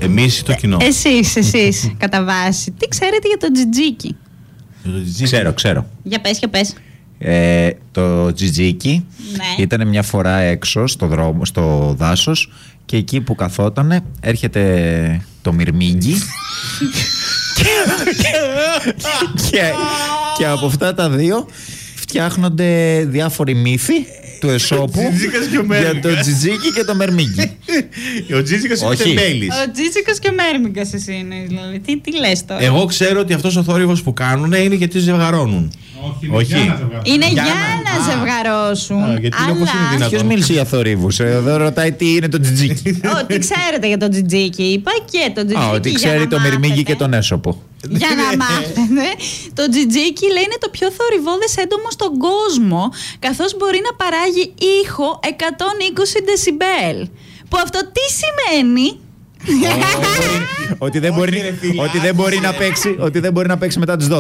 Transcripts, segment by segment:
Εμείς ή το κοινό? Εσείς, κατά βάση. Τι ξέρετε για το τζιτζίκι? Ξέρω. Για πες. Το τζιτζίκι ήταν μια φορά έξω στο δάσος και εκεί που καθότανε έρχεται το μυρμήγκι και από αυτά τα δύο φτιάχνονται διάφοροι μύθοι του Εσώπου για το τζιτζίκι και το μερμήγκι. Ο Τζίτζικας είναι τεμπέλης. Ο Τζίτζικας και ο Μέρμιγκας εσύ είναι, δηλαδή. Τι λες τώρα? Εγώ ξέρω ότι αυτός ο θόρυβος που κάνουνε είναι γιατί ζευγαρώνουν. Όχι. Είναι για να ζευγαρώσουν. Γιατί είναι όπως είναι δυνατόν. Ποιος μίλησε για θορύβους? Εδώ ρωτάει τι είναι το τζιτζίκι. Τι ξέρετε για το τζιτζίκι? Είπα και το τζιτζίκι. Ότι ξέρει το μυρμήγκι και τον Έσωπο. Για να μάθετε, το τζιτζίκι λέει είναι το πιο θορυβώδες έντομο στον κόσμο, καθώς μπορεί να παράγει ήχο 120 δεσιμπέλ. Που αυτό τι σημαίνει? Ότι δεν μπορεί να παίξει μετά τις 12.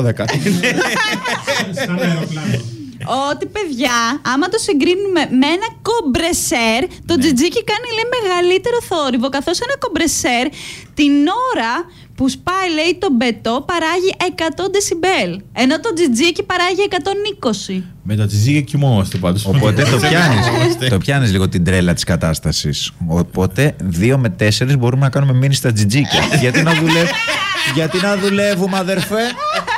Ότι παιδιά, άμα το συγκρίνουμε με ένα κομπρεσέρ, το τζιτζίκι κάνει λέει μεγαλύτερο θόρυβο, καθώς ένα κομπρεσέρ την ώρα που σπάει λέει το μπετό παράγει 100 δεσιμπέλ, ενώ το τζιτζίκι παράγει 120. Με τα τζιτζίκια κοιμόμαστε πάντως. Οπότε το πιάνεις λίγο την τρέλα της κατάστασης. Οπότε 2 με 4 μπορούμε να κάνουμε μήνυ στα τζιτζίκια. Γιατί να δουλεύουμε, αδερφέ?